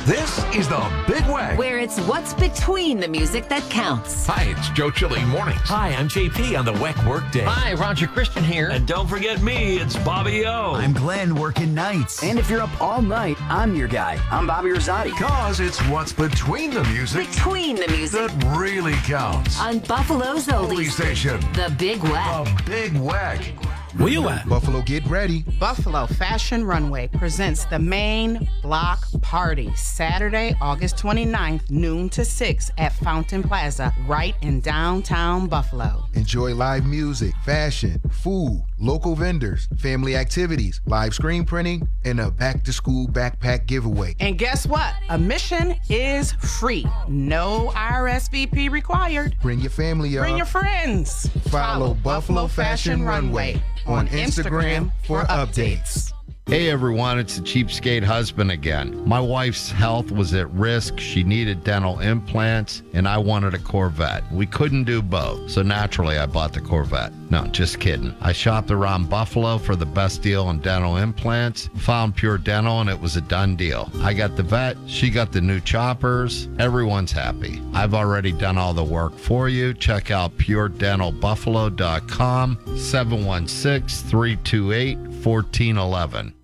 This is the Big Wag. Where it's what's between the music that counts. Hi, it's Joe Chili Mornings. Hi, I'm JP on the WEC Workday. Hi, Roger Christian here. And don't forget me, it's Bobby O. I'm Glenn working nights. And if you're up all night, I'm your guy. I'm Bobby Rosati. Because it's what's between the music Between the music that really counts. on Buffalo's Holy Oldies Station. The Big Wag. The Big Wag. Where you at? Buffalo, get ready. Buffalo Fashion Runway presents the Main Block Party, Saturday, August 29th, noon to 6 at Fountain Plaza, right in downtown Buffalo. Enjoy live music, fashion, food, local vendors, family activities, live screen printing, and a back-to-school backpack giveaway. And guess what? Admission is free. No RSVP required. Bring your family, y'all. Bring your friends. Follow Buffalo Fashion Runway on Instagram for updates. Hey everyone, it's the Cheapskate husband again. My wife's health was at risk. She needed dental implants, and I wanted a Corvette. We couldn't do both, so naturally I bought the Corvette. No, just kidding. I shopped around Buffalo for the best deal on dental implants, found Pure Dental, and it was a done deal. I got the vet, she got the new choppers. Everyone's happy. I've already done all the work for you. Check out puredentalbuffalo.com, 716-328-1411.